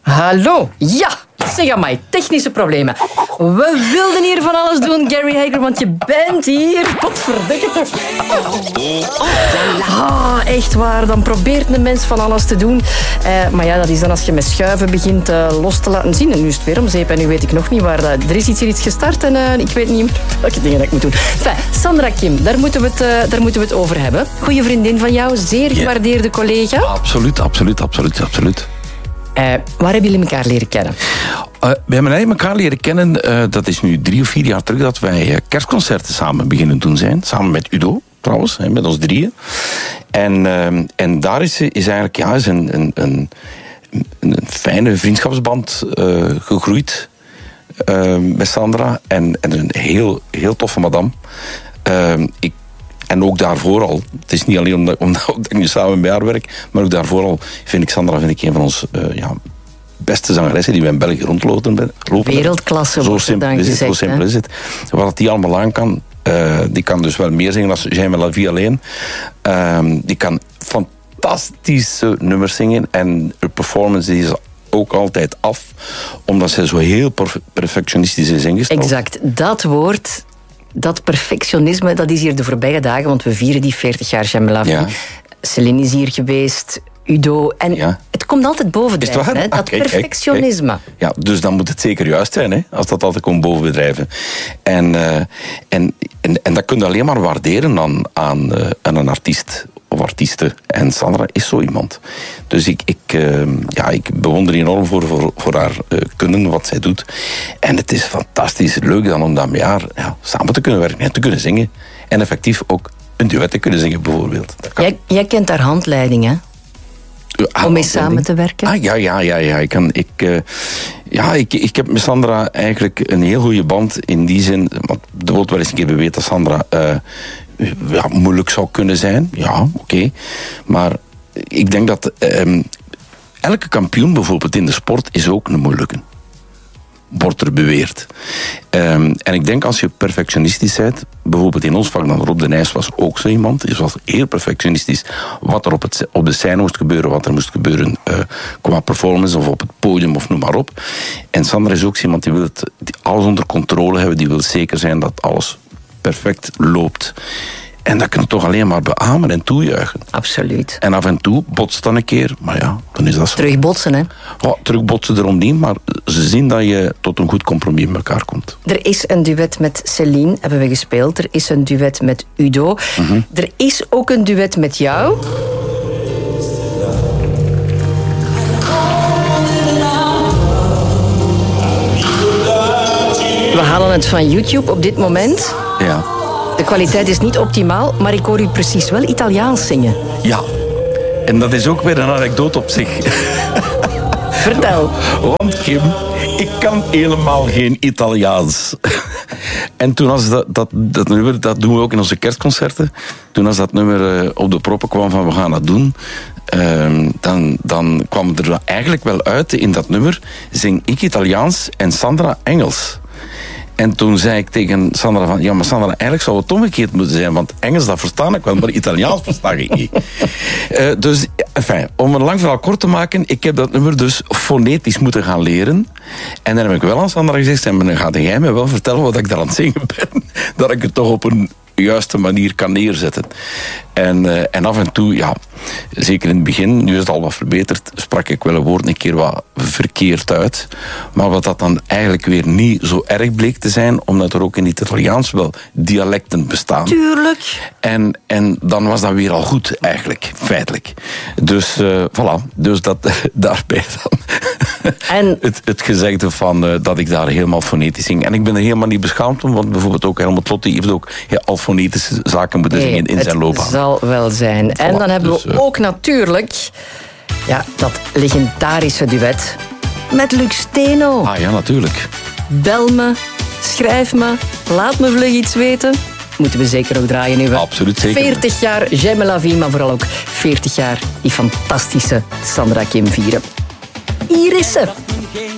Hallo, ja. Zeg aan mij, technische problemen. We wilden hier van alles doen, Gary Hager, want je bent hier. Potverdikke toch. Echt waar, dan probeert een mens van alles te doen. Maar ja, dat is dan als je met schuiven begint los te laten zien. En nu is het weer om zeep en nu weet ik nog niet waar. Er is hier iets gestart en ik weet niet meer welke dingen dat ik moet doen. Enfin, Sandra Kim, daar moeten we het over hebben. Goeie vriendin van jou, zeer gewaardeerde collega. Absoluut. Waar hebben jullie elkaar leren kennen? We hebben eigenlijk elkaar leren kennen, dat is nu 3 of 4 jaar terug, dat wij kerstconcerten samen beginnen doen zijn. Samen met Udo, trouwens, met ons 3. En daar is eigenlijk een fijne vriendschapsband gegroeid met Sandra. En een heel toffe madame. En ook daarvoor al, het is niet alleen omdat ik nu samen bij haar werk, maar ook daarvoor al vind ik Sandra een van ons beste zangeressen die wij in België rondlopen. Wereldklasse wordt het dan gezegd. Zo simpel is het. Wat die allemaal aan kan, die kan dus wel meer zingen dan Jaime La Vie alleen. Die kan fantastische nummers zingen en de performance is ook altijd af, omdat zij zo heel perfectionistisch is ingesteld. Exact, dat woord... Dat perfectionisme, dat is hier de voorbije dagen, want we vieren die 40 jaar Jaime La Vie. Ja. Celine is hier geweest, Udo. En het komt altijd bovendrijven, hè? Dat perfectionisme. Kijk. Ja, dus dan moet het zeker juist zijn, hè? Als dat altijd komt bovendrijven. En dat kun je alleen maar waarderen aan een artiest of artiesten. En Sandra is zo iemand. Dus ik bewonder enorm voor haar kunnen, wat zij doet. En het is fantastisch leuk dan om dan met haar samen te kunnen werken en te kunnen zingen. En effectief ook een duet te kunnen zingen, bijvoorbeeld. Jij kent haar handleiding, hè? Om mee samen te werken? Ik heb met Sandra eigenlijk een heel goede band in die zin. Want er wordt wel eens een keer beweerd dat Sandra moeilijk zou kunnen zijn. Ja, oké. Maar ik denk dat elke kampioen bijvoorbeeld in de sport is ook een moeilijke. Wordt er beweerd. En ik denk als je perfectionistisch bent, bijvoorbeeld in ons vak, dan Rob de Nijs was ook zo iemand, die was heel perfectionistisch. Wat er op de scène moest gebeuren, wat er moest gebeuren qua performance of op het podium of noem maar op. En Sandra is ook zo iemand die wil alles onder controle hebben, die wil zeker zijn dat alles perfect loopt. En dat kun je toch alleen maar beamen en toejuichen. Absoluut. En af en toe botst dan een keer, maar ja, dan is dat zo. Terugbotsen, hè? Terugbotsen erom niet, maar ze zien dat je tot een goed compromis met elkaar komt. Er is een duet met Celine, hebben we gespeeld. Er is een duet met Udo. Mm-hmm. Er is ook een duet met jou. We halen het van YouTube op dit moment. Ja. De kwaliteit is niet optimaal, maar ik hoor u precies wel Italiaans zingen. Ja, en dat is ook weer een anekdote op zich. Vertel. Want Kim, ik kan helemaal geen Italiaans. En toen als dat nummer, dat doen we ook in onze kerstconcerten. Toen als dat nummer op de proppen kwam van we gaan dat doen, dan kwam er eigenlijk wel uit in dat nummer, zing ik Italiaans en Sandra Engels. En toen zei ik tegen Sandra van, ja, maar Sandra, eigenlijk zou het omgekeerd moeten zijn, want Engels, dat versta ik wel, maar Italiaans versta ik niet. Dus, enfin, om een lang verhaal kort te maken, ik heb dat nummer dus fonetisch moeten gaan leren. En dan heb ik wel aan Sandra gezegd, en dan gaat jij me wel vertellen wat ik daar aan het zingen ben, dat ik het toch op een juiste manier kan neerzetten. En af en toe, ja, zeker in het begin, nu is het al wat verbeterd, sprak ik wel een woord een keer wat verkeerd uit. Maar wat dat dan eigenlijk weer niet zo erg bleek te zijn, omdat er ook in het Italiaans wel dialecten bestaan. Tuurlijk. En dan was dat weer al goed, eigenlijk, feitelijk. Dus, voilà. Dus dat daarbij dan. En het gezegde van dat ik daar helemaal fonetisch zing. En ik ben er helemaal niet beschaamd om, want bijvoorbeeld ook Helmut Lotti heeft ook al fonetische zaken moeten zingen in zijn loopbaan. Het zal wel zijn. Voilà, en dan hebben we ook natuurlijk dat legendarische duet met Lux Steno. Ah ja, natuurlijk. Bel me, schrijf me, laat me vlug iets weten. Moeten we zeker ook draaien nu. Absoluut, zeker. 40 jaar Jaime La Vie, maar vooral ook 40 jaar die fantastische Sandra Kim vieren. Hier is ze.